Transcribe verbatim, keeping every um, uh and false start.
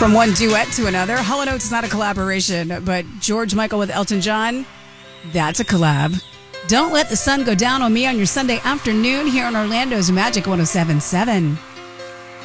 From one duet to another, Hall and Oates is not a collaboration, but George Michael with Elton John, that's a collab. Don't Let the Sun Go Down on Me on your Sunday afternoon here on Orlando's Magic one oh seven point seven.